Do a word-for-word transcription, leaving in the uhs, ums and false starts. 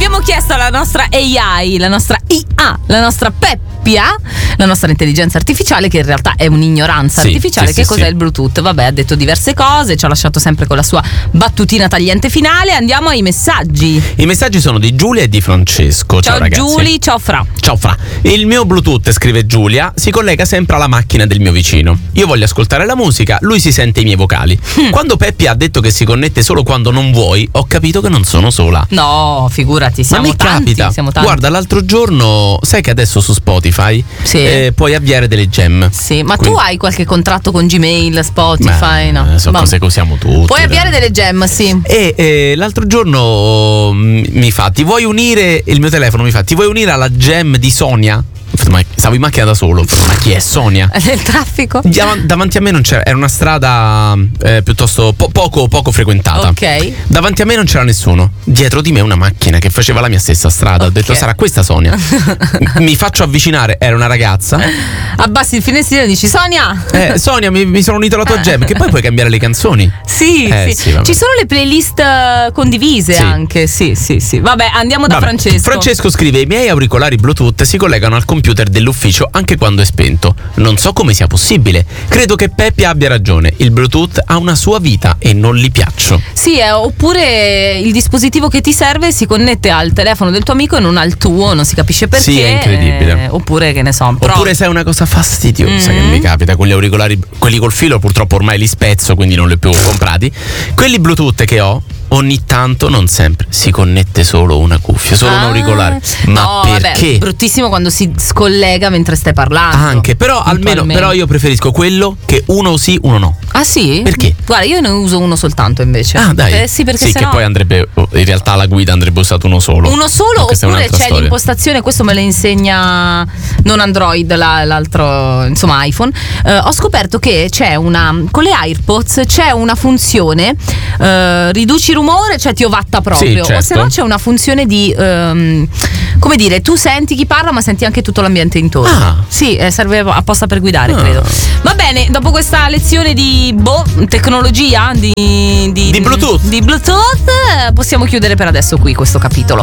Abbiamo chiesto alla nostra A I, la nostra I A, la nostra Peppia, la nostra intelligenza artificiale, che in realtà è un'ignoranza sì, artificiale, sì, che sì, cos'è sì. il Bluetooth. Vabbè, ha detto diverse cose, ci ha lasciato sempre con la sua battutina tagliente finale. Andiamo ai messaggi. I messaggi sono di Giulia e di Francesco. Ciao, Ciao ragazzi. Giuli, ciao Fra. Ciao Fra. Il mio Bluetooth, scrive Giulia, si collega sempre alla macchina del mio vicino. Io voglio ascoltare la musica, lui si sente i miei vocali. Quando Peppi ha detto che si connette solo quando non vuoi, ho capito che non sono sola. No, figurati, siamo Ma mi tanti, capita. siamo tanti. Guarda, l'altro giorno, sai che adesso su Spotify Sì. eh, puoi avviare delle gem. Sì, ma Quindi- tu hai qualche contratto con Gmail, Spotify? Beh, No. sono Vabbè. cose che usiamo tutti. Puoi dai. avviare delle gem, sì. E eh, l'altro giorno mm, mi fa: ti vuoi unire? Il mio telefono mi fa: ti vuoi unire alla gem di Sonia? Ho fatto, ma stavo in macchina da solo. Ho fatto, ma chi è Sonia? Nel traffico? Dav- davanti a me non c'era, era una strada eh, piuttosto po- poco, poco frequentata. Ok. Davanti a me non c'era nessuno. Dietro di me una macchina che faceva la mia stessa strada. Ho Ok. detto: sarà questa Sonia. Mi faccio avvicinare, era una ragazza. Abbassi il finestrino e dici: Sonia! Eh, Sonia, mi, mi sono unito alla tua gem. Che poi puoi cambiare le canzoni. Sì, Eh, sì. sì, vabbè. Ci sono le playlist eh, condivise Sì. anche. Sì, sì, sì. Vabbè, andiamo da Vabbè, Francesco. Francesco scrive: i miei auricolari Bluetooth si collegano al computer dell'ufficio anche quando è spento. Non so come sia possibile. Credo che Peppi abbia ragione. Il Bluetooth ha una sua vita e non gli piaccio. Sì, eh, oppure il dispositivo che ti serve si connette al telefono del tuo amico e non al tuo, non si capisce perché. Sì, è incredibile. eh, oppure che ne so. però- Oppure sai una cosa fastidiosa Mm. che mi capita con gli auricolari, quelli col filo purtroppo ormai li spezzo, quindi non li ho più comprati. Quelli Bluetooth che ho, ogni tanto, non sempre, si connette solo una cuffia, solo un Ah, auricolare. Ma no, perché? Vabbè, bruttissimo quando si scollega mentre stai parlando. Anche, però almeno puntualmente. però io preferisco quello che uno sì, uno no. Ah sì? Perché? Guarda, io ne uso uno soltanto invece. Ah, dai. Eh, sì, perché sì, sennò che poi andrebbe, in realtà la guida andrebbe usato uno solo. uno solo, Ma questa è oppure un'altra c'è storia. l'impostazione, questo me lo insegna non Android, la- l'altro, insomma iPhone. Eh, ho scoperto che c'è una, con le AirPods c'è una funzione eh, riduci rumore, cioè ti ovatta proprio. Sì, O se certo. no c'è una funzione di ehm, come dire, tu senti chi parla ma senti anche tutto l'ambiente intorno. Ah. Sì, eh, serve apposta per guidare, Ah. credo. Va bene, dopo questa lezione di boh, tecnologia, di, di, Di Bluetooth. di Bluetooth, eh, possiamo chiudere per adesso qui questo capitolo.